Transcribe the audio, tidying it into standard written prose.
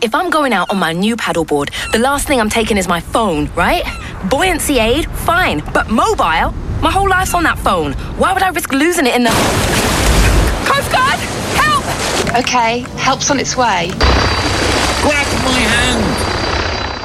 If I'm going out on my new paddleboard, the last thing I'm taking is my phone, right? Buoyancy aid, fine. But mobile? My whole life's on that phone. Why would I risk losing it in the... Coast Guard, help! Okay, help's on its way. Grab my hand!